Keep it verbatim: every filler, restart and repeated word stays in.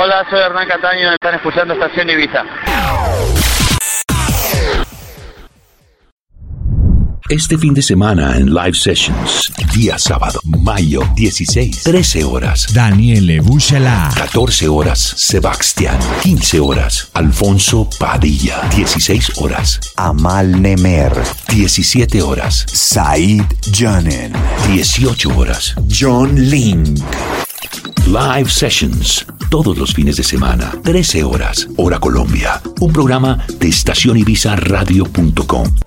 Hola, soy Hernán Cataño, están escuchando Estación Ibiza. Este fin de semana en Live Sessions, día sábado, mayo dieciséis, trece horas, Daniele Buchalá. catorce horas, Sebastián, quince horas, Alfonso Padilla, dieciséis horas, Amal Nemer, diecisiete horas, Said Janen, dieciocho horas, John Link. Live Sessions, todos los fines de semana, trece horas, hora Colombia. Un programa de estación ibiza radio punto com.